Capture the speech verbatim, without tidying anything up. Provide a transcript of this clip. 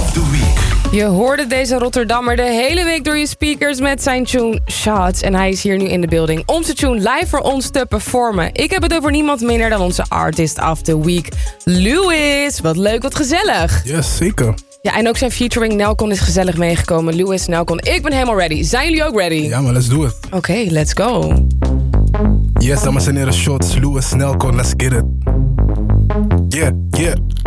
of the Week. Je hoorde deze Rotterdammer de hele week door je speakers met zijn tune Shots. En hij is hier nu in de building om zijn tune live voor ons te performen. Ik heb het over niemand minder dan onze Artist of the Week, Louis. Wat leuk, wat gezellig. Yes, zeker. Ja, en ook zijn featuring Nelcon is gezellig meegekomen. Louis, Nelcon, ik ben helemaal ready. Zijn jullie ook ready? Ja, maar let's do it. Oké, okay, let's go. Yes, dames en heren, shots. Louis, Nelcon, let's get it. Yeah, yeah.